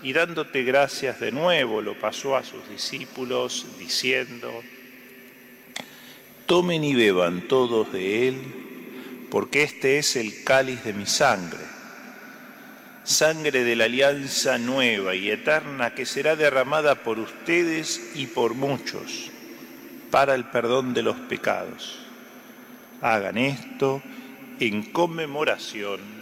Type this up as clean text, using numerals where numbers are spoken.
y dándote gracias de nuevo lo pasó a sus discípulos diciendo: tomen y beban todos de él, porque este es el cáliz de mi sangre, sangre de la alianza nueva y eterna que será derramada por ustedes y por muchos para el perdón de los pecados. Hagan esto en conmemoración